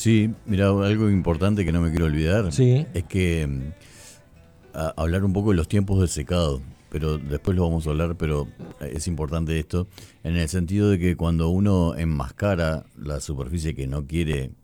Sí, mira, algo importante que no me quiero olvidar Sí. es que hablar un poco de los tiempos de secado, pero después lo vamos a hablar, pero es importante esto, en el sentido de que cuando uno enmascara la superficie que no quiere